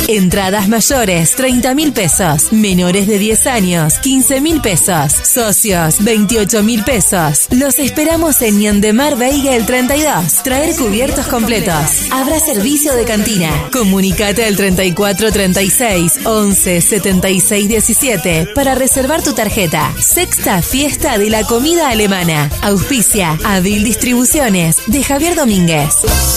Entradas mayores, 30.000 pesos. Menores de 10 años, 15.000 pesos. Socios, 28.000 pesos. Los esperamos en Ñandemar Veiga el 32. Traer cubiertos completos. Habrá servicio de cantina. Comunicate al 34 36 11 76 17 para reservar tu tarjeta. Sexta fiesta de la comida alemana. Auspicia Avil Distribuciones de Javier Domínguez.